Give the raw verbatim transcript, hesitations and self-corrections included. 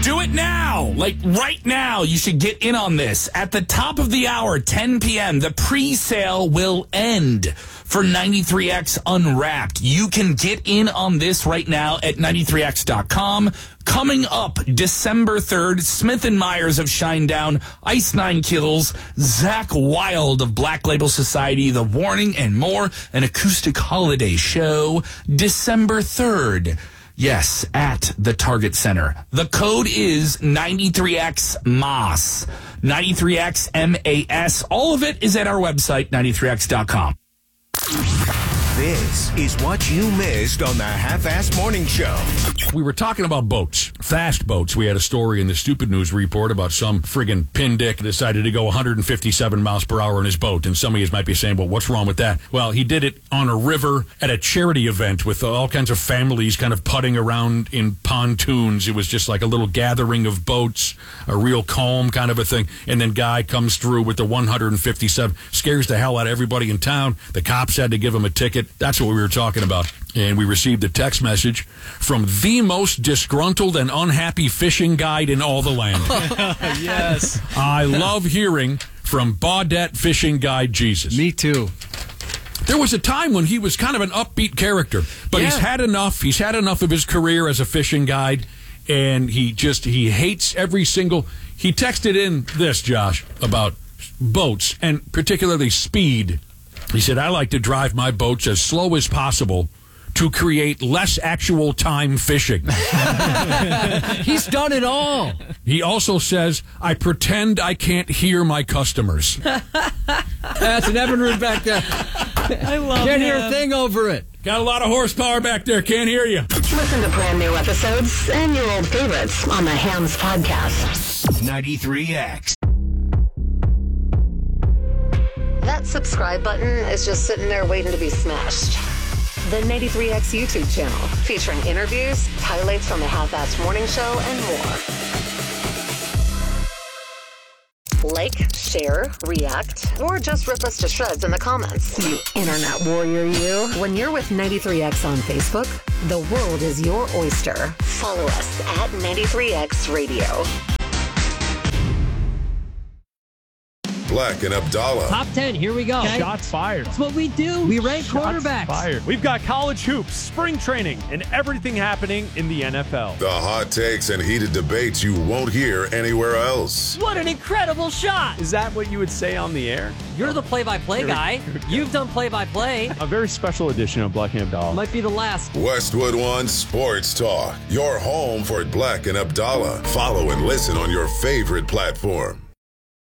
Do it now. Like right now, you should get in on this. At the top of the hour, ten p.m., the pre-sale will end for ninety-three X Unwrapped. You can get in on this right now at ninety-three X dot com. Coming up December third, Smith and Myers of Shinedown, Ice Nine Kills, Zach Wild of Black Label Society, The Warning, and more. An acoustic holiday show December third. Yes, at the Target Center. The code is ninety-three X M A S. ninety-three X M A S. All of it is at our website, ninety-three X dot com. This is what you missed on the Half-Assed Morning Show. We were talking about boats, fast boats. We had a story in the Stupid News Report about some friggin' pindick decided to go one hundred fifty-seven miles per hour in his boat. And some of you might be saying, well, what's wrong with that? Well, he did it on a river at a charity event with all kinds of families kind of putting around in pontoons. It was just like a little gathering of boats, a real calm kind of a thing. And then guy comes through with the one hundred fifty-seven, scares the hell out of everybody in town. The cops had to give him a ticket. That's what we were talking about. And we received a text message from the most disgruntled and unhappy fishing guide in all the land. Yes. I love hearing from Baudette Fishing Guide Jesus. Me too. There was a time when he was kind of an upbeat character, but Yeah. he's had enough. He's had enough of his career as a fishing guide, and he just, he hates every single... He texted in this, Josh, about boats, and particularly speed. He said, I like to drive my boats as slow as possible to create less actual time fishing. He's done it all. He also says, I pretend I can't hear my customers. That's an Evinrude back there. I love Can't him. hear a thing over it. Got a lot of horsepower back there. Can't hear you. Listen to brand new episodes and your old favorites on the Hams Podcast. ninety-three X. That subscribe button is just sitting there waiting to be smashed. The ninety-three X YouTube channel, featuring interviews, highlights from the Half-Assed Morning Show, and more. Like, share, react, or just rip us to shreds in the comments. You internet warrior, you. When you're with ninety-three X on Facebook, the world is your oyster. Follow us at ninety-three X Radio. Black and Abdallah. Top ten, here we go. Okay. Shots fired. That's what we do. We rank Shots quarterbacks. fired. We've got college hoops, spring training, and everything happening in the N F L. The hot takes and heated debates you won't hear anywhere else. What an incredible shot. Is that what you would say on the air? You're the play-by-play guy. You've done play-by-play. A very special edition of Black and Abdallah. Might be the last. Westwood One Sports Talk. Your home for Black and Abdallah. Follow and listen on your favorite platform.